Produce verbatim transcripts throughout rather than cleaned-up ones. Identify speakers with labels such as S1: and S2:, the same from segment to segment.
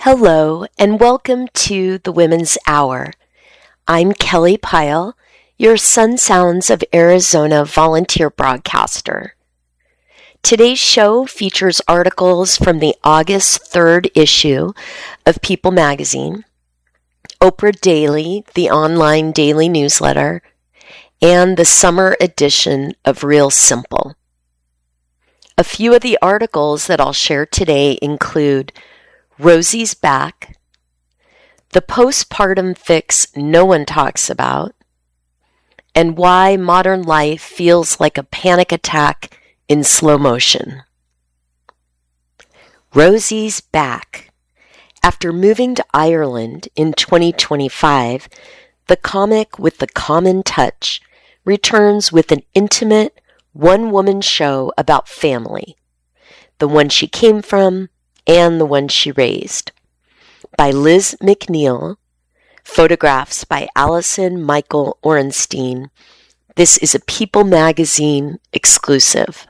S1: Hello, and welcome to the Women's Hour. I'm Kelly Pyle, your Sun Sounds of Arizona volunteer broadcaster. Today's show features articles from the August third issue of People magazine, Oprah Daily, the online daily newsletter, and the summer edition of Real Simple. A few of the articles that I'll share today include Rosie's Back, the postpartum fix no one talks about, and why modern life feels like a panic attack in slow motion. Rosie's Back. After moving to Ireland in twenty twenty-five, the comic with the common touch returns with an intimate, one-woman show about family, the one she came from and the one she raised. By Liz McNeil, photographs by Allison Michael Orenstein. This is a People magazine exclusive.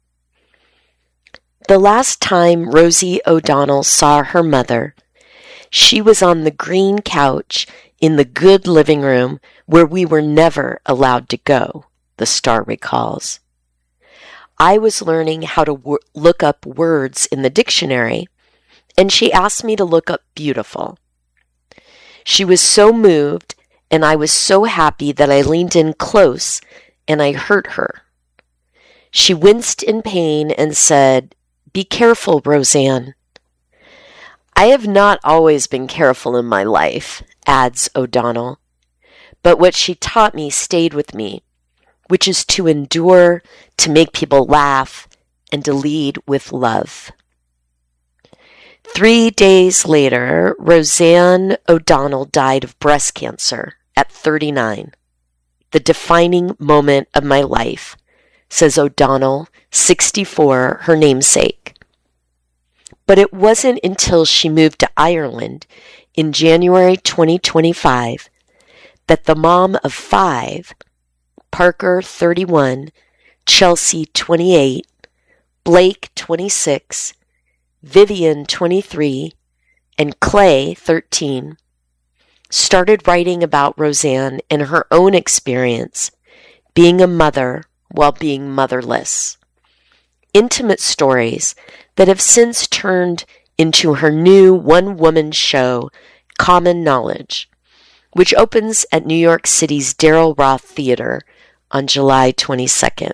S1: The last time Rosie O'Donnell saw her mother, she was on the green couch in the good living room where we were never allowed to go, the Star recalls. I was learning how to w- look up words in the dictionary, and she asked me to look up beautiful. She was so moved, and I was so happy that I leaned in close and I hurt her. She winced in pain and said, "Be careful, Roseanne." I have not always been careful in my life, adds O'Donnell, but what she taught me stayed with me, which is to endure, to make people laugh, and to lead with love. Three days later, Roseanne O'Donnell died of breast cancer at thirty-nine. The defining moment of my life, says O'Donnell, sixty-four, her namesake. But it wasn't until she moved to Ireland in January twenty twenty-five that the mom of five, Parker, thirty-one, Chelsea, twenty-eight, Blake, twenty-six, Vivian, twenty-three, and Clay, thirteen, started writing about Roseanne and her own experience being a mother while being motherless. Intimate stories that have since turned into her new one-woman show, Common Knowledge, which opens at New York City's Daryl Roth Theater on July twenty-second.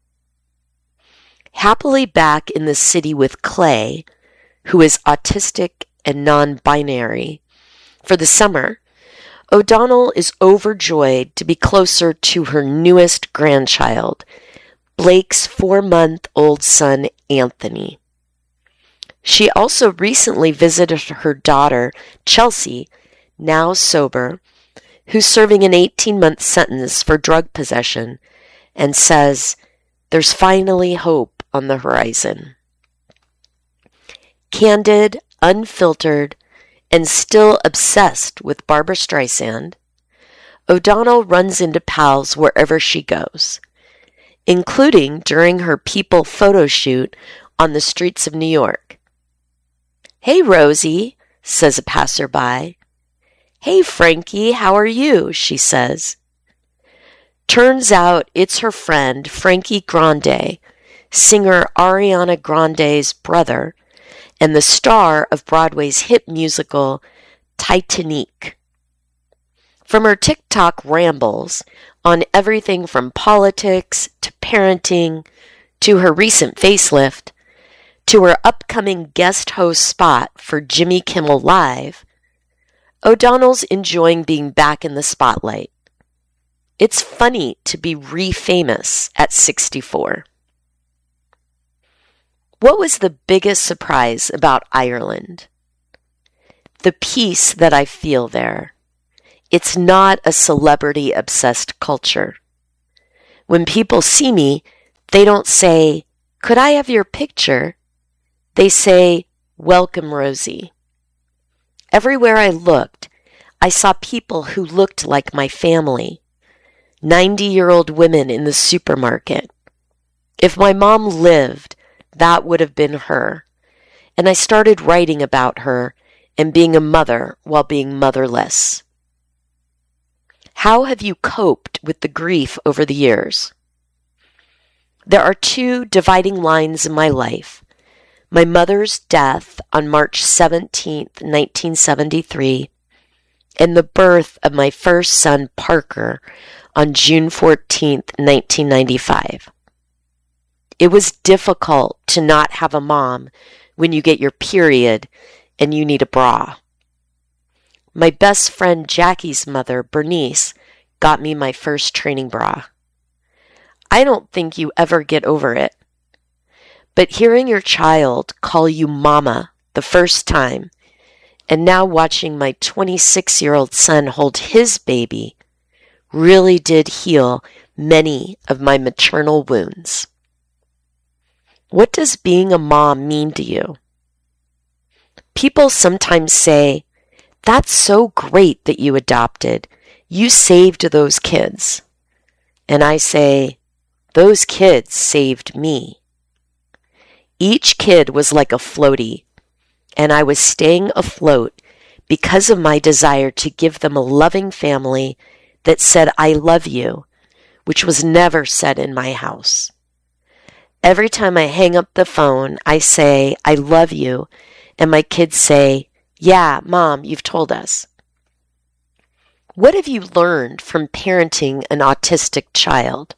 S1: Happily back in the city with Clay, who is autistic and non-binary, for the summer, O'Donnell is overjoyed to be closer to her newest grandchild, Blake's four-month-old son, Anthony. She also recently visited her daughter, Chelsea, now sober, who's serving an eighteen-month sentence for drug possession, and says, "There's finally hope on the horizon." Candid, unfiltered, and still obsessed with Barbra Streisand, O'Donnell runs into pals wherever she goes, including during her People photo shoot on the streets of New York. "Hey, Rosie," says a passerby. "Hey, Frankie, how are you?" she says. Turns out it's her friend, Frankie Grande, singer Ariana Grande's brother, and the star of Broadway's hit musical Titanic. From her TikTok rambles on everything from politics to parenting to her recent facelift to her upcoming guest host spot for Jimmy Kimmel Live, O'Donnell's enjoying being back in the spotlight. It's funny to be re-famous at sixty-four. What was the biggest surprise about Ireland? The peace that I feel there. It's not a celebrity-obsessed culture. When people see me, they don't say, "Could I have your picture?" They say, "Welcome, Rosie." Everywhere I looked, I saw people who looked like my family. ninety-year-old women in the supermarket. If my mom lived, that would have been her. And I started writing about her and being a mother while being motherless. How have you coped with the grief over the years? There are two dividing lines in my life. My mother's death on March seventeenth, nineteen seventy-three, and the birth of my first son, Parker, on June fourteenth, nineteen ninety-five. It was difficult to not have a mom when you get your period and you need a bra. My best friend Jackie's mother, Bernice, got me my first training bra. I don't think you ever get over it. But hearing your child call you mama the first time, and now watching my twenty-six-year-old son hold his baby, really did heal many of my maternal wounds. What does being a mom mean to you? People sometimes say, "That's so great that you adopted. You saved those kids." And I say, "Those kids saved me." Each kid was like a floaty, and I was staying afloat because of my desire to give them a loving family that said, "I love you," which was never said in my house. Every time I hang up the phone, I say, "I love you," and my kids say, "Yeah, Mom, you've told us." What have you learned from parenting an autistic child?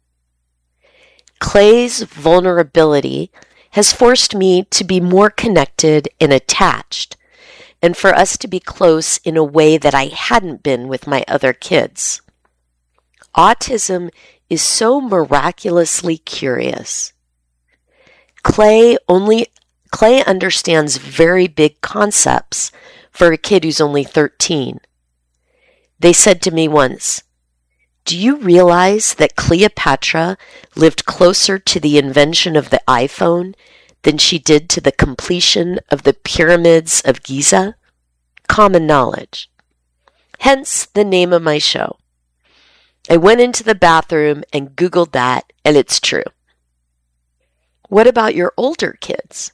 S1: Clay's vulnerability has forced me to be more connected and attached, and for us to be close in a way that I hadn't been with my other kids. Autism is so miraculously curious. Clay only Clay understands very big concepts for a kid who's only thirteen. They said to me once, "Do you realize that Cleopatra lived closer to the invention of the iPhone than she did to the completion of the pyramids of Giza?" Common knowledge. Hence the name of my show. I went into the bathroom and Googled that, and it's true. What about your older kids?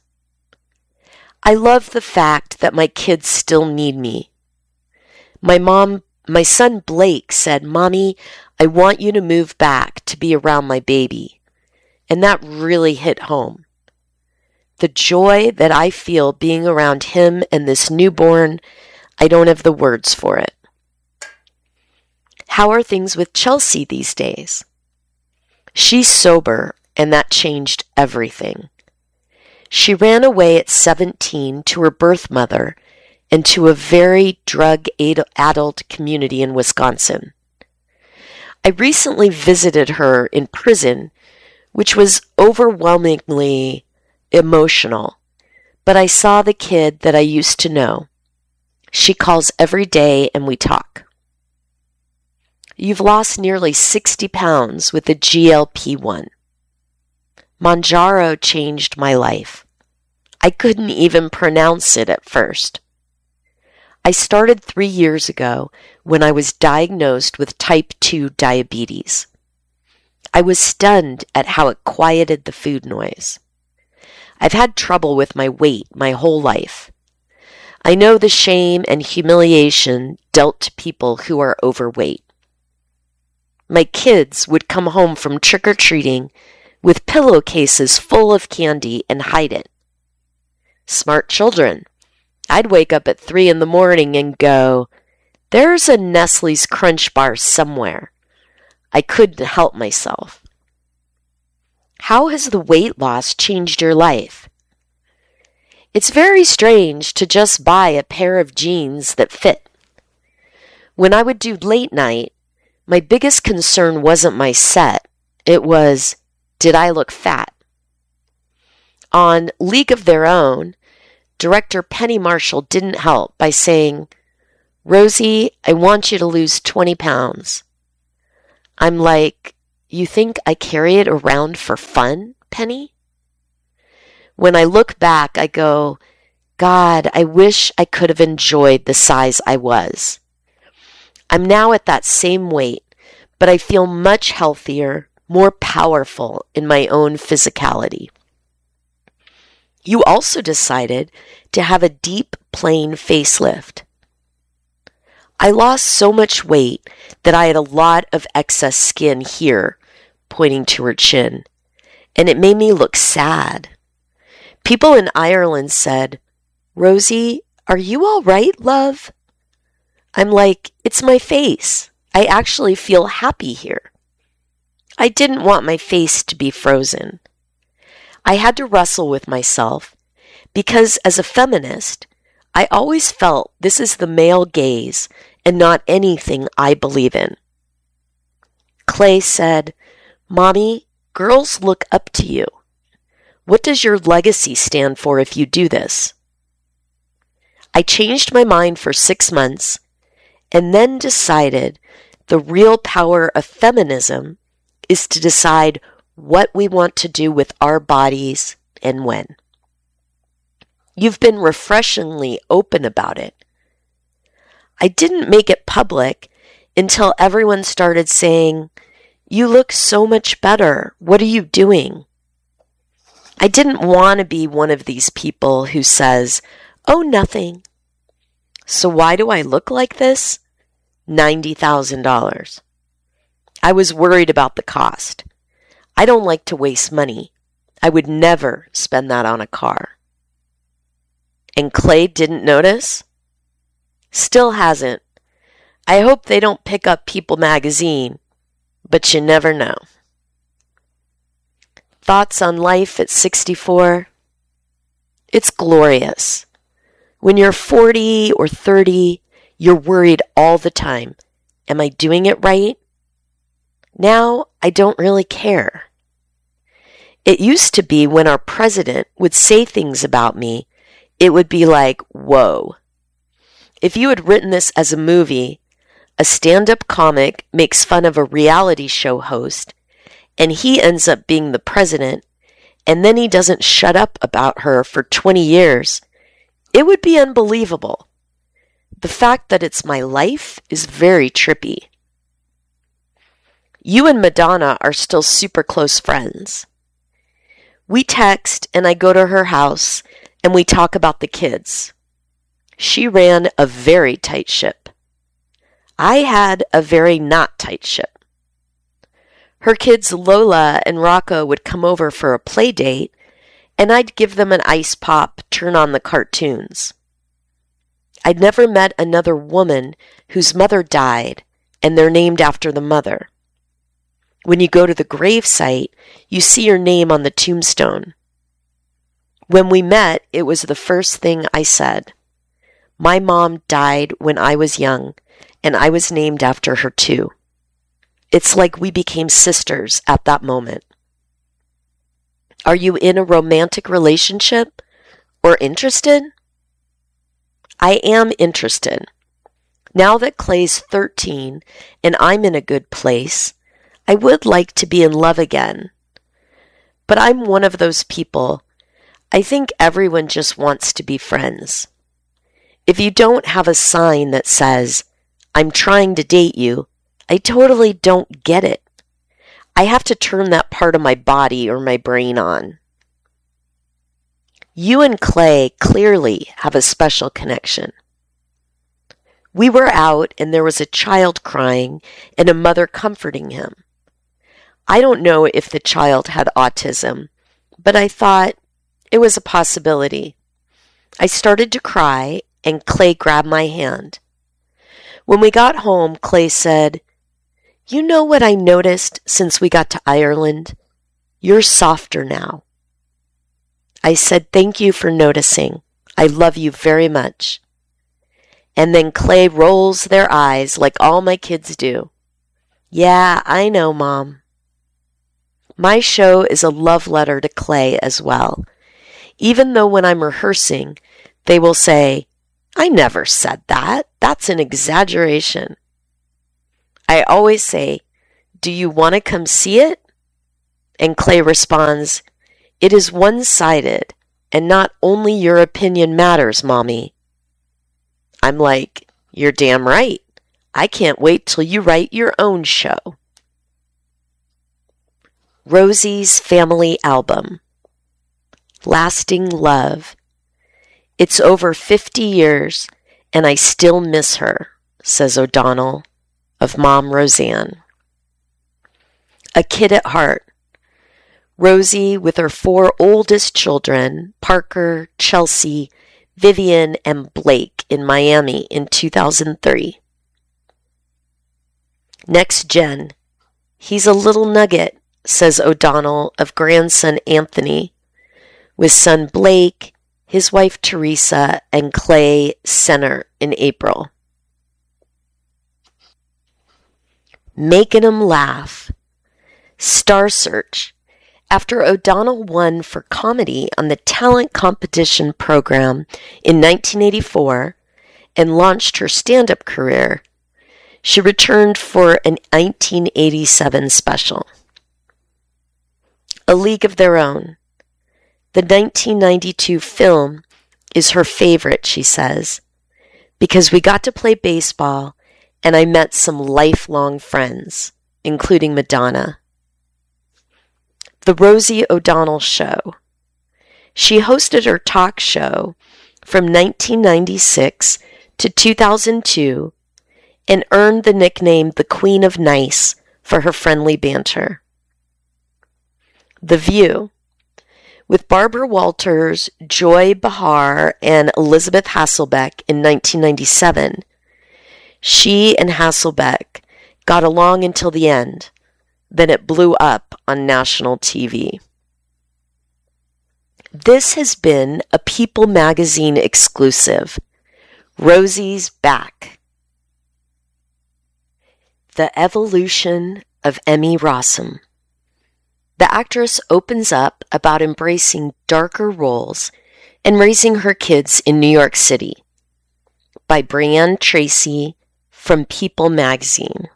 S1: I love the fact that my kids still need me. My mom My son Blake said, "Mommy, I want you to move back to be around my baby." And that really hit home. The joy that I feel being around him and this newborn, I don't have the words for it. How are things with Chelsea these days? She's sober, and that changed everything. She ran away at seventeen to her birth mother and to a very drug-addled community in Wisconsin. I recently visited her in prison, which was overwhelmingly emotional, but I saw the kid that I used to know. She calls every day and we talk. You've lost nearly sixty pounds with the G L P one. Mounjaro changed my life. I couldn't even pronounce it at first. I started three years ago when I was diagnosed with type two diabetes. I was stunned at how it quieted the food noise. I've had trouble with my weight my whole life. I know the shame and humiliation dealt to people who are overweight. My kids would come home from trick-or-treating with pillowcases full of candy and hide it. Smart children. I'd wake up at three in the morning and go, "There's a Nestle's Crunch Bar somewhere." I couldn't help myself. How has the weight loss changed your life? It's very strange to just buy a pair of jeans that fit. When I would do late night, my biggest concern wasn't my set. It was, did I look fat? On League of Their Own, Director Penny Marshall didn't help by saying, "Rosie, I want you to lose twenty pounds. I'm like, "You think I carry it around for fun, Penny?" When I look back, I go, God, I wish I could have enjoyed the size I was. I'm now at that same weight, but I feel much healthier, more powerful in my own physicality. You also decided to have a deep, plain facelift. I lost so much weight that I had a lot of excess skin here, pointing to her chin, and it made me look sad. People in Ireland said, "Rosie, are you all right, love?" I'm like, "It's my face. I actually feel happy here." I didn't want my face to be frozen. I had to wrestle with myself because as a feminist, I always felt this is the male gaze and not anything I believe in. Clay said, "Mommy, girls look up to you. What does your legacy stand for if you do this?" I changed my mind for six months and then decided the real power of feminism is to decide what we want to do with our bodies and when. You've been refreshingly open about it. I didn't make it public until everyone started saying, "You look so much better. What are you doing?" I didn't want to be one of these people who says, "Oh, nothing." So why do I look like this? ninety thousand dollars. I was worried about the cost. I don't like to waste money. I would never spend that on a car. And Clay didn't notice? Still hasn't. I hope they don't pick up People magazine, but you never know. Thoughts on life at sixty-four? It's glorious. When you're forty or thirty, you're worried all the time. Am I doing it right? Now, I don't really care. It used to be when our president would say things about me, it would be like, whoa. If you had written this as a movie, a stand-up comic makes fun of a reality show host, and he ends up being the president, and then he doesn't shut up about her for twenty years, it would be unbelievable. The fact that it's my life is very trippy. You and Madonna are still super close friends. We text and I go to her house and we talk about the kids. She ran a very tight ship. I had a very not tight ship. Her kids Lola and Rocco would come over for a play date and I'd give them an ice pop, turn on the cartoons. I'd never met another woman whose mother died and they're named after the mother. When you go to the gravesite, you see your name on the tombstone. When we met, it was the first thing I said. My mom died when I was young, and I was named after her too. It's like we became sisters at that moment. Are you in a romantic relationship or interested? I am interested. Now that Clay's thirteen and I'm in a good place, I would like to be in love again. But I'm one of those people. I think everyone just wants to be friends. If you don't have a sign that says, "I'm trying to date you," I totally don't get it. I have to turn that part of my body or my brain on. You and Clay clearly have a special connection. We were out and there was a child crying and a mother comforting him. I don't know if the child had autism, but I thought it was a possibility. I started to cry and Clay grabbed my hand. When we got home, Clay said, "You know what I noticed since we got to Ireland? You're softer now." I said, "Thank you for noticing. I love you very much." And then Clay rolls their eyes like all my kids do. "Yeah, I know, Mom." My show is a love letter to Clay as well. Even though when I'm rehearsing, they will say, "I never said that. That's an exaggeration." I always say, "Do you want to come see it?" And Clay responds, "It is one-sided, and not only your opinion matters, Mommy." I'm like, "You're damn right. I can't wait till you write your own show." Rosie's Family Album. lasting love. It's over fifty years, and I still miss her, says O'Donnell of Mom Roseanne. A kid at heart, Rosie, with her four oldest children, Parker, Chelsea, Vivian, and Blake, in Miami in two thousand three. Next gen, he's a little nugget, says O'Donnell of grandson Anthony, with son Blake, his wife Teresa, and Clay center in April. Making 'em laugh. Star Search. After O'Donnell won for comedy on the talent competition program in nineteen eighty-four and launched her stand-up career, she returned for a nineteen eighty-seven special. A League of Their Own. The nineteen ninety-two film is her favorite, she says, because we got to play baseball and I met some lifelong friends, including Madonna. The Rosie O'Donnell Show. She hosted her talk show from nineteen ninety-six to two thousand two and earned the nickname the Queen of Nice for her friendly banter. The View. With Barbara Walters, Joy Behar, and Elizabeth Hasselbeck in nineteen ninety-seven, she and Hasselbeck got along until the end. Then it blew up on national T V. This has been a People magazine exclusive. Rosie's back. The evolution of Emmy Rossum. The actress opens up about embracing darker roles and raising her kids in New York City. By Brianne Tracy from People magazine.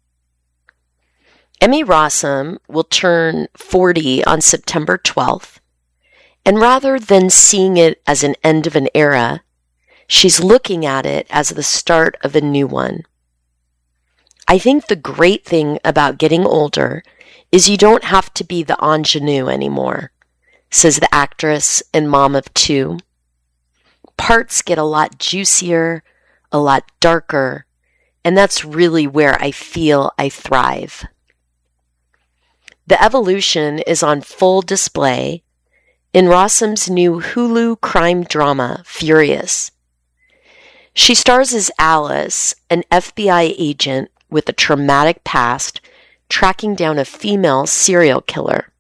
S1: Emmy Rossum will turn forty on September twelfth, and rather than seeing it as an end of an era, she's looking at it as the start of a new one. I think the great thing about getting older is you don't have to be the ingenue anymore, says the actress and mom of two. Parts get a lot juicier, a lot darker, and that's really where I feel I thrive. The evolution is on full display in Rossum's new Hulu crime drama, Furious. She stars as Alice, an F B I agent with a traumatic past, tracking down a female serial killer.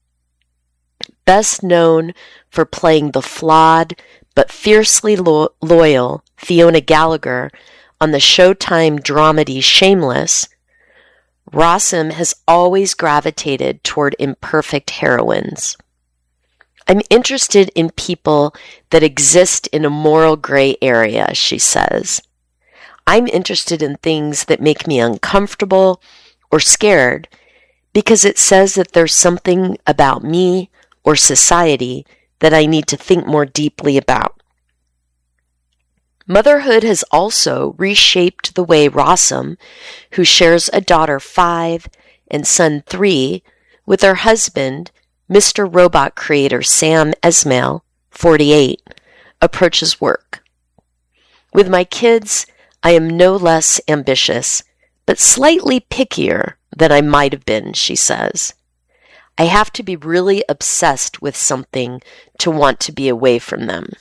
S1: Best known for playing the flawed but fiercely lo- loyal Fiona Gallagher on the Showtime dramedy Shameless, Rossum has always gravitated toward imperfect heroines. I'm interested in people that exist in a moral gray area, she says. I'm interested in things that make me uncomfortable or scared because it says that there's something about me or society that I need to think more deeply about. Motherhood has also reshaped the way Rossum, who shares a daughter five and son three with her husband, Mister Robot creator Sam Esmail, forty-eight, approaches work. With my kids, I am no less ambitious, but slightly pickier than I might have been, she says. I have to be really obsessed with something to want to be away from them.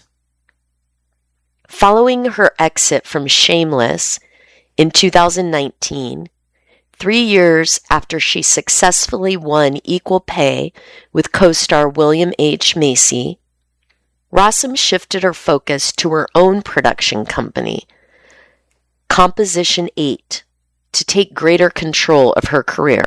S1: Following her exit from Shameless in two thousand nineteen, three years after she successfully won Equal Pay with co-star William H. Macy, Rossum shifted her focus to her own production company, Composition eight, to take greater control of her career.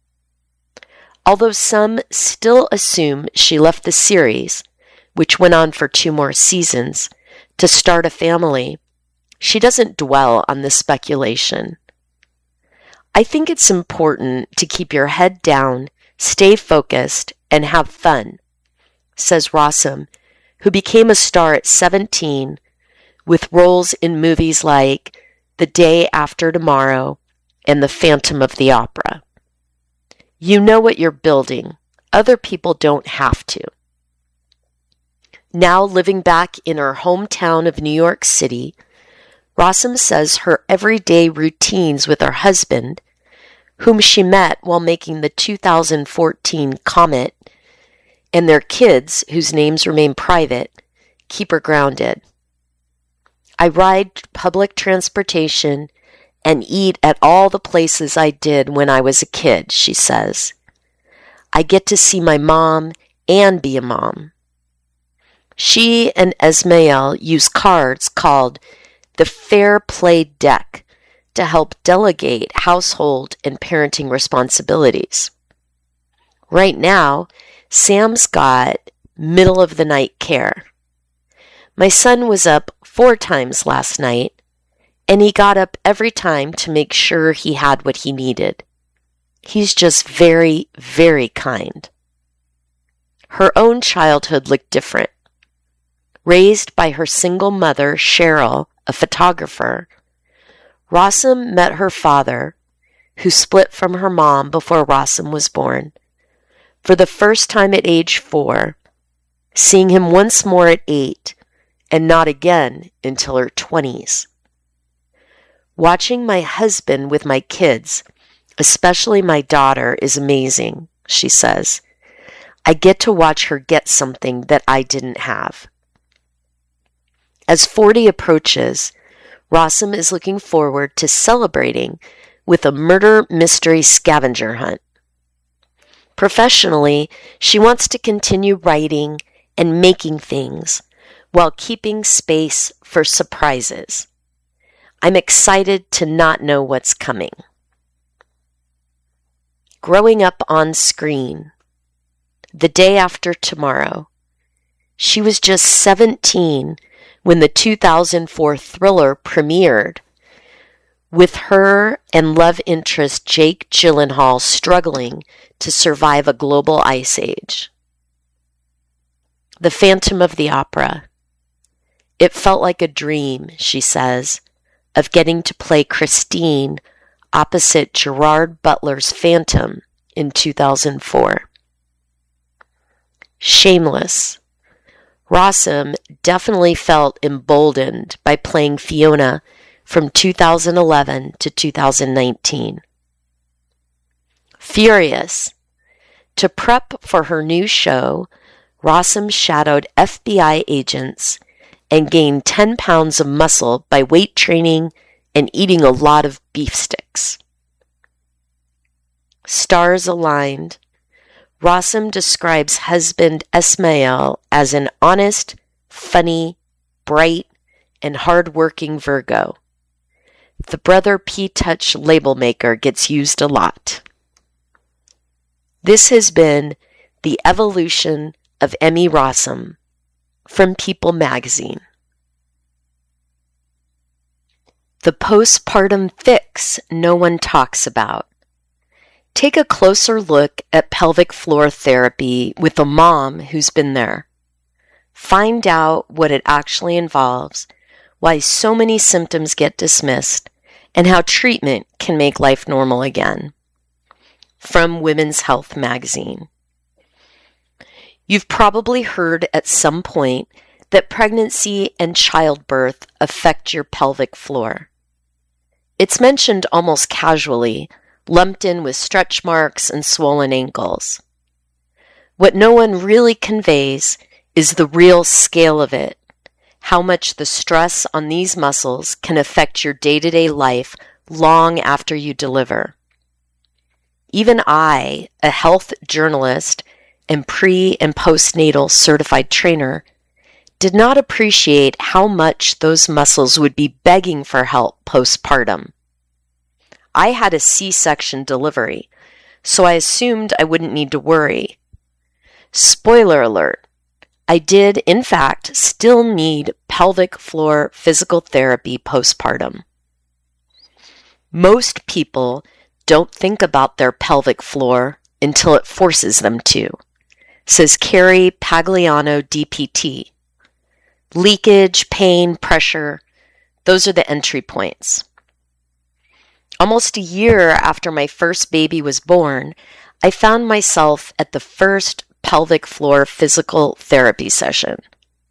S1: Although some still assume she left the series, which went on for two more seasons, to start a family, she doesn't dwell on this speculation. I think it's important to keep your head down, stay focused, and have fun, says Rossum, who became a star at seventeen with roles in movies like The Day After Tomorrow and The Phantom of the Opera. You know what you're building. Other people don't have to. Now living back in her hometown of New York City, Rossum says her everyday routines with her husband, whom she met while making the two thousand fourteen Comet, and their kids, whose names remain private, keep her grounded. I ride public transportation and eat at all the places I did when I was a kid, she says. I get to see my mom and be a mom. She and Esmael use cards called the Fair Play Deck to help delegate household and parenting responsibilities. Right now, Sam's got middle of the night care. My son was up four times last night, and he got up every time to make sure he had what he needed. He's just very, very kind. Her own childhood looked different. Raised by her single mother, Cheryl, a photographer, Rossum met her father, who split from her mom before Rossum was born, for the first time at age four, seeing him once more at eight, and not again until her twenties. Watching my husband with my kids, especially my daughter, is amazing, she says. I get to watch her get something that I didn't have. As forty approaches, Rossum is looking forward to celebrating with a murder mystery scavenger hunt. Professionally, she wants to continue writing and making things while keeping space for surprises. I'm excited to not know what's coming. Growing up on screen. The day after tomorrow. She was just seventeen when the two thousand four thriller premiered, with her and love interest Jake Gyllenhaal struggling to survive a global ice age. The Phantom of the Opera. It felt like a dream, she says, of getting to play Christine opposite Gerard Butler's Phantom in two thousand four. Shameless. Rossum definitely felt emboldened by playing Fiona from two thousand eleven to two thousand nineteen. Furious. To prep for her new show, Rossum shadowed F B I agents and gained ten pounds of muscle by weight training and eating a lot of beef sticks. Stars aligned. Rossum describes husband Esmael as an honest, funny, bright, and hard-working Virgo. The Brother P-Touch label maker gets used a lot. This has been The Evolution of Emmy Rossum from People magazine. The postpartum fix no one talks about. Take a closer look at pelvic floor therapy with a mom who's been there. Find out what it actually involves, why so many symptoms get dismissed, and how treatment can make life normal again. From Women's Health magazine. You've probably heard at some point that pregnancy and childbirth affect your pelvic floor. It's mentioned almost casually, lumped in with stretch marks and swollen ankles. What no one really conveys is the real scale of it, how much the stress on these muscles can affect your day-to-day life long after you deliver. Even I, a health journalist and pre- and postnatal certified trainer, did not appreciate how much those muscles would be begging for help postpartum. I had a C-section delivery, so I assumed I wouldn't need to worry. Spoiler alert, I did, in fact, still need pelvic floor physical therapy postpartum. Most people don't think about their pelvic floor until it forces them to, says Carrie Pagliano, D P T. Leakage, pain, pressure, those are the entry points. Almost a year after my first baby was born, I found myself at the first pelvic floor physical therapy session.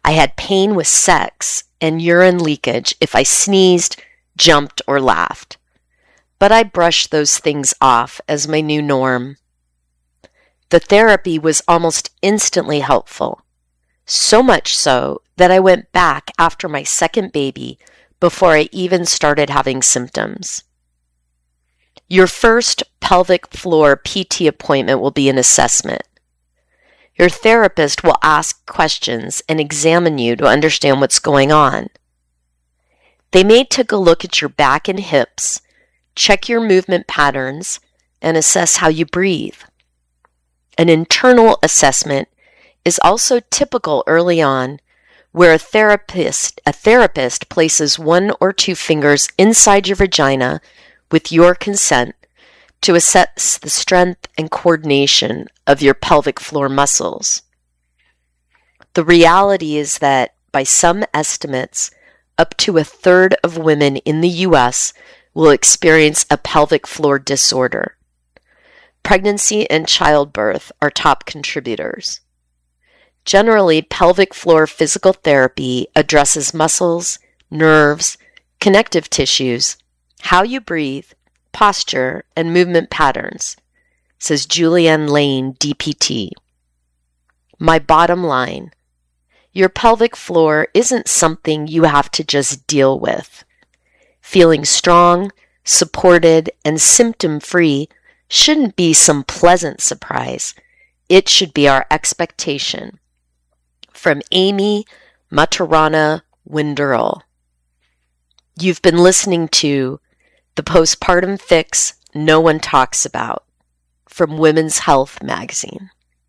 S1: I had pain with sex and urine leakage if I sneezed, jumped, or laughed. But I brushed those things off as my new norm. The therapy was almost instantly helpful, so much so that I went back after my second baby before I even started having symptoms. Your first pelvic floor P T appointment will be an assessment. Your therapist will ask questions and examine you to understand what's going on. They may take a look at your back and hips, check your movement patterns, and assess how you breathe. An internal assessment is also typical early on, where a therapist, a therapist places one or two fingers inside your vagina with your consent to assess the strength and coordination of your pelvic floor muscles. The reality is that, by some estimates, up to a third of women in the U S will experience a pelvic floor disorder. Pregnancy and childbirth are top contributors. Generally, pelvic floor physical therapy addresses muscles, nerves, connective tissues, how you breathe, posture, and movement patterns, says Julianne Lane, D P T. My bottom line, your pelvic floor isn't something you have to just deal with. Feeling strong, supported, and symptom-free shouldn't be some pleasant surprise. It should be our expectation. From Amy Maturana Winderl. You've been listening to The Postpartum Fix No One Talks About from Women's Health magazine.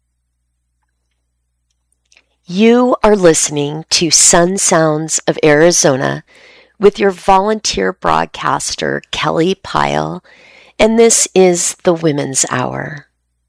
S1: You are listening to Sun Sounds of Arizona with your volunteer broadcaster, Kelly Pyle, and this is the Women's Hour.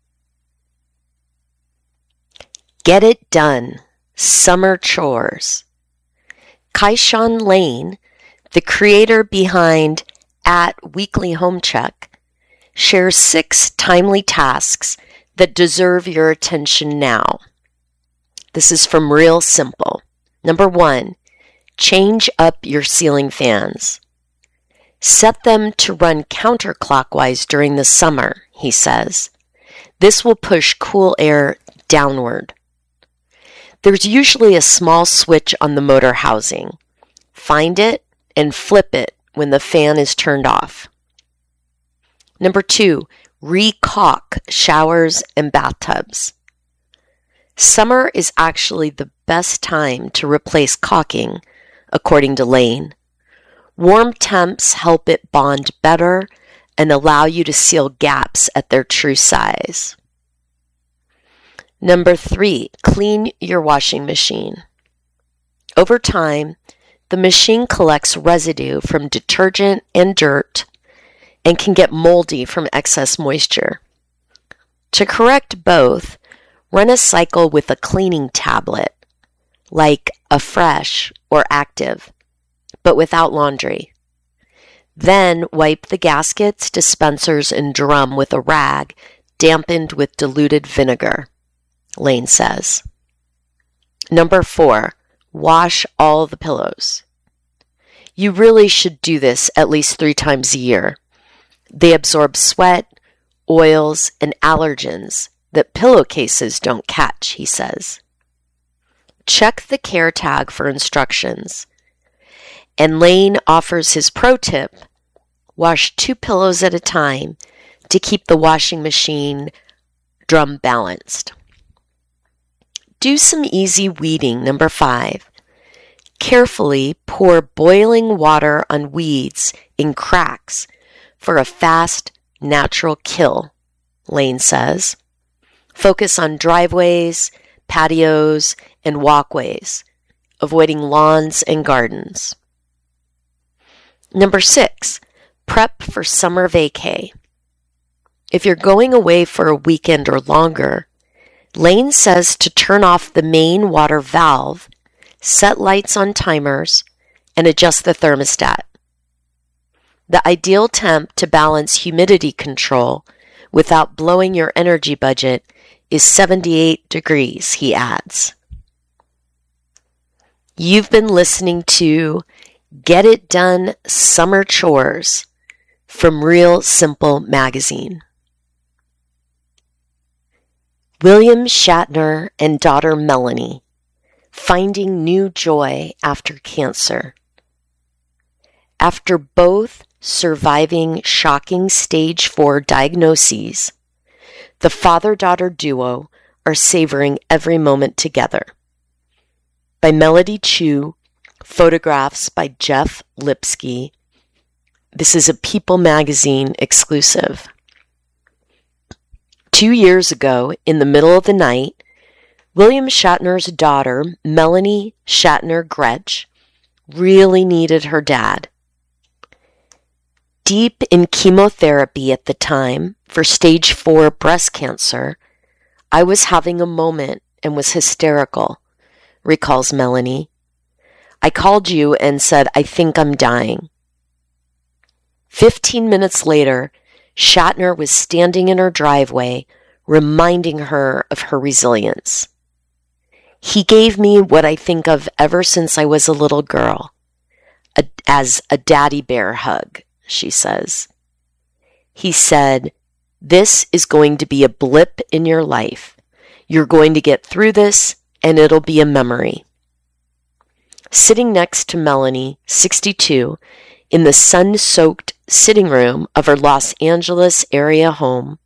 S1: Get it done. Summer chores. Kaishan Lane, the creator behind at Weekly Home Check, shares six timely tasks that deserve your attention now. This is from Real Simple. Number one, change up your ceiling fans. Set them to run counterclockwise during the summer, he says. This will push cool air downward. There's usually a small switch on the motor housing. Find it and flip it when the fan is turned off. Number two, re-caulk showers and bathtubs. Summer is actually the best time to replace caulking, according to Lane. Warm temps help it bond better and allow you to seal gaps at their true size. Number three, clean your washing machine. Over time, the machine collects residue from detergent and dirt and can get moldy from excess moisture. To correct both, run a cycle with a cleaning tablet, like a Fresh or Active, but without laundry. Then wipe the gaskets, dispensers, and drum with a rag dampened with diluted vinegar, Lane says. Number four, wash all the pillows. You really should do this at least three times a year. They absorb sweat, oils, and allergens that pillowcases don't catch, he says. Check the care tag for instructions. And Lane offers his pro tip, wash two pillows at a time to keep the washing machine drum balanced. Do some easy weeding, number five. Carefully pour boiling water on weeds in cracks for a fast, natural kill, Lane says. Focus on driveways, patios, and walkways, avoiding lawns and gardens. Number six, prep for summer vacay. If you're going away for a weekend or longer, Lane says to turn off the main water valve, set lights on timers, and adjust the thermostat. The ideal temp to balance humidity control without blowing your energy budget is seventy-eight degrees, he adds. You've been listening to Get It Done Summer Chores from Real Simple Magazine. William Shatner and daughter Melanie, finding new joy after cancer. After both surviving shocking stage four diagnoses, the father-daughter duo are savoring every moment together. By Melody Chu, photographs by Jeff Lipsky. This is a People magazine exclusive. Two years ago, in the middle of the night, William Shatner's daughter, Melanie Shatner Gretsch, really needed her dad. Deep in chemotherapy at the time for stage four breast cancer, I was having a moment and was hysterical, recalls Melanie. I called you and said, I think I'm dying. Fifteen minutes later, Shatner was standing in her driveway, reminding her of her resilience. He gave me what I think of ever since I was a little girl, a, as a daddy bear hug, she says. He said, this is going to be a blip in your life. You're going to get through this, and it'll be a memory. Sitting next to Melanie, sixty-two, in the sun-soaked sitting room of her Los Angeles area home,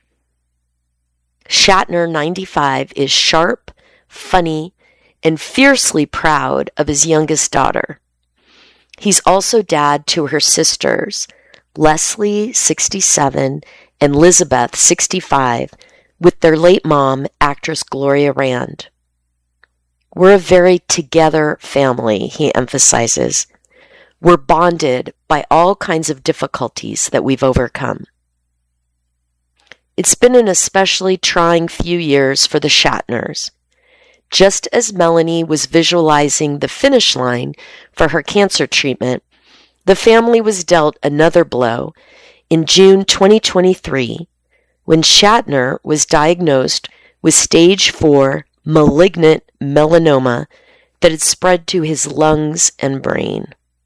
S1: Shatner, ninety-five, is sharp, funny, and fiercely proud of his youngest daughter. He's also dad to her sisters, Leslie, sixty-seven, and Elizabeth, sixty-five, with their late mom, actress Gloria Rand. We're a very together family, he emphasizes. We're bonded by all kinds of difficulties that we've overcome. It's been an especially trying few years for the Shatners. Just as Melanie was visualizing the finish line for her cancer treatment, the family was dealt another blow in June twenty twenty-three when Shatner was diagnosed with stage four malignant melanoma that had spread to his lungs and brain.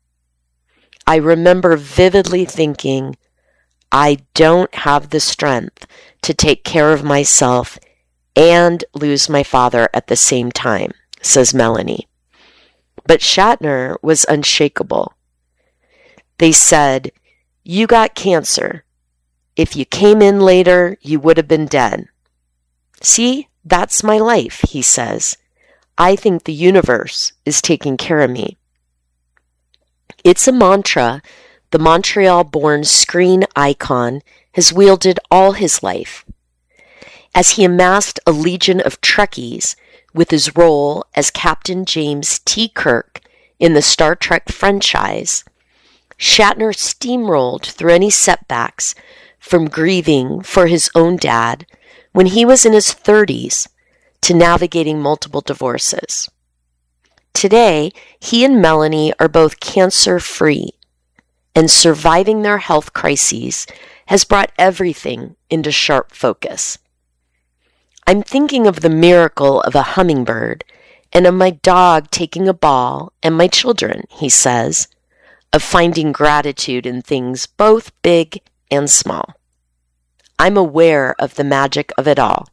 S1: I remember vividly thinking, I don't have the strength to take care of myself and lose my father at the same time, says Melanie. But Shatner was unshakable. They said, you got cancer. If you came in later, you would have been dead. See, that's my life, he says. I think the universe is taking care of me. It's a mantra the Montreal-born screen icon has wielded all his life. As he amassed a legion of Trekkies with his role as Captain James T. Kirk in the Star Trek franchise, Shatner steamrolled through any setbacks from grieving for his own dad when he was in his thirties to navigating multiple divorces. Today, he and Melanie are both cancer-free, and surviving their health crises has brought everything into sharp focus. I'm thinking of the miracle of a hummingbird and of my dog taking a ball and my children, he says, of finding gratitude in things both big and small. I'm aware of the magic of it all.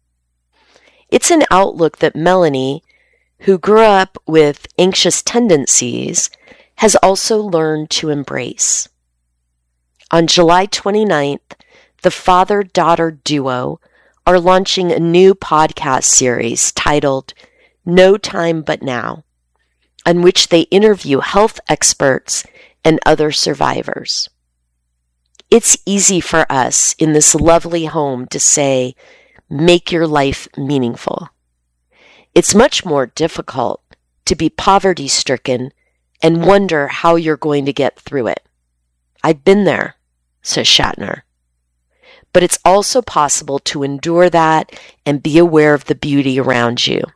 S1: It's an outlook that Melanie, who grew up with anxious tendencies, has also learned to embrace. On July twenty-ninth, the father-daughter duo are launching a new podcast series titled No Time But Now, on which they interview health experts and other survivors. It's easy for us in this lovely home to say, make your life meaningful. It's much more difficult to be poverty-stricken and wonder how you're going to get through it. I've been there, says Shatner. But it's also possible to endure that and be aware of the beauty around you.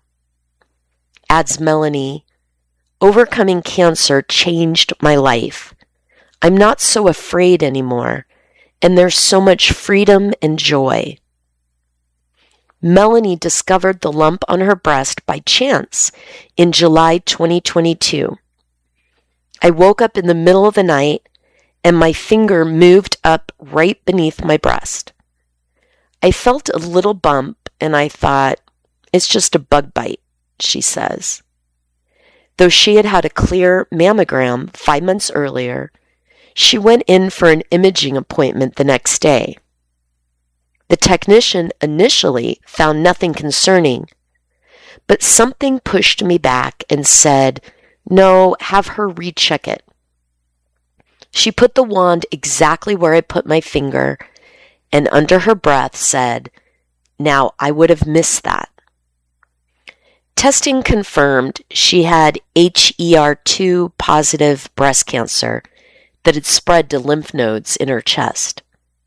S1: Adds Melanie, overcoming cancer changed my life. I'm not so afraid anymore, and there's so much freedom and joy. Melanie discovered the lump on her breast by chance in July twenty twenty-two. I woke up in the middle of the night and my finger moved up right beneath my breast. I felt a little bump and I thought, it's just a bug bite, she says. Though she had had a clear mammogram five months earlier, she went in for an imaging appointment the next day. The technician initially found nothing concerning, but something pushed me back and said, no, have her recheck it. She put the wand exactly where I put my finger and under her breath said, now I would have missed that. Testing confirmed she had H E R two positive breast cancer that had spread to lymph nodes in her chest.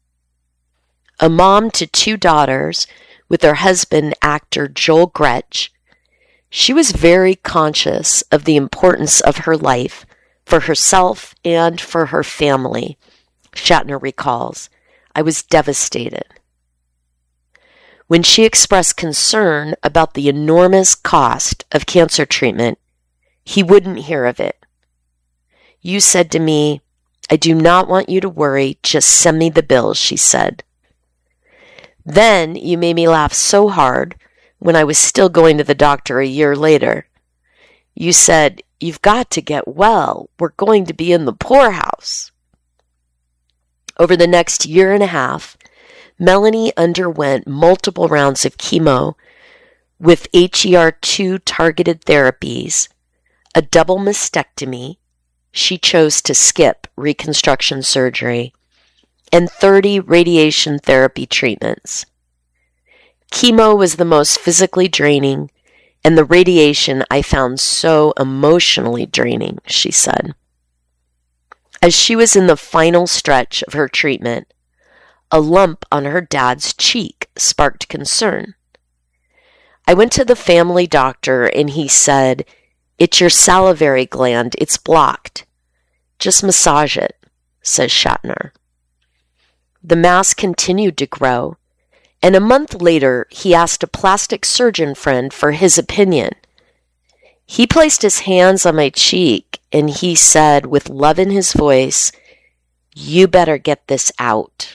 S1: A mom to two daughters with her husband, actor Joel Gretsch, she was very conscious of the importance of her life for herself and for her family, Shatner recalls. I was devastated. When she expressed concern about the enormous cost of cancer treatment, he wouldn't hear of it. You said to me, I do not want you to worry, just send me the bills, she said. Then you made me laugh so hard when I was still going to the doctor a year later. You said, you've got to get well. We're going to be in the poorhouse. Over the next year and a half, Melanie underwent multiple rounds of chemo with H E R two targeted therapies, a double mastectomy, she chose to skip reconstruction surgery, and thirty radiation therapy treatments. Chemo was the most physically draining, and the radiation I found so emotionally draining, she said. As she was in the final stretch of her treatment, a lump on her dad's cheek sparked concern. I went to the family doctor and he said, it's your salivary gland, it's blocked. Just massage it, says Shatner. The mass continued to grow, and a month later he asked a plastic surgeon friend for his opinion. He placed his hands on my cheek and he said with love in his voice, you better get this out.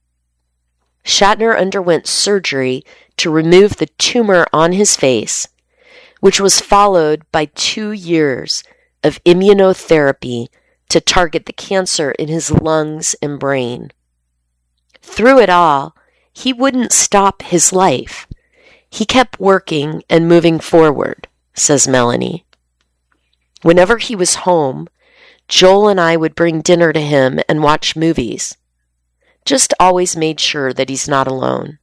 S1: Shatner underwent surgery to remove the tumor on his face, which was followed by two years of immunotherapy to target the cancer in his lungs and brain. Through it all, he wouldn't stop his life. He kept working and moving forward, says Melanie. Whenever he was home, Joel and I would bring dinner to him and watch movies. Just always made sure that he's not alone.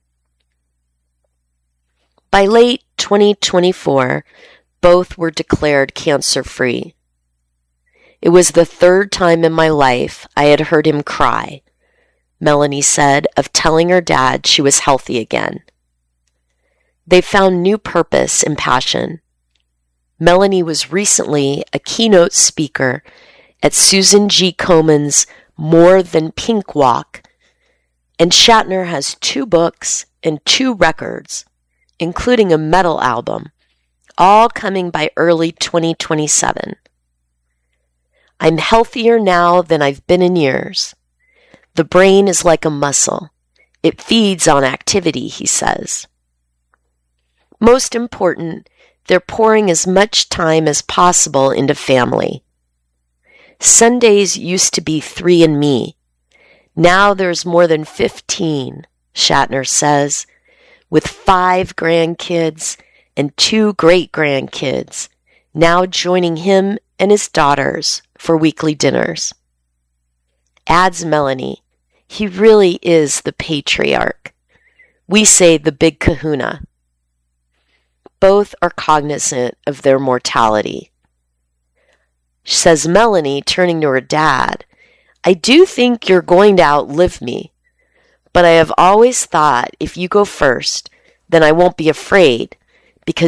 S1: By late twenty twenty-four, both were declared cancer-free. It was the third time in my life I had heard him cry, Melanie said, of telling her dad she was healthy again. They found new purpose and passion. Melanie was recently a keynote speaker at Susan G. Komen's More Than Pink Walk, and Shatner has two books and two records, including a metal album, all coming by early twenty twenty-seven. I'm healthier now than I've been in years. The brain is like a muscle. It feeds on activity, he says. Most important, they're pouring as much time as possible into family. Sundays used to be three and me. Now there's more than fifteen, Shatner says, with five grandkids and two great-grandkids now joining him and his daughters for weekly dinners. Adds Melanie, he really is the patriarch. We say the big kahuna. Both are cognizant of their mortality. Says Melanie, turning to her dad, I do think you're going to outlive me, but I have always thought if you go first, then I won't be afraid,